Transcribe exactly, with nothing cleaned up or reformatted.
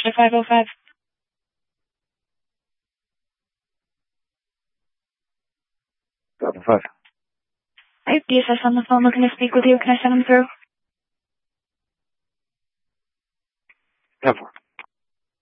to five oh five. five oh five. I have D S S on the phone looking to speak with you. Can I send him through? ten four.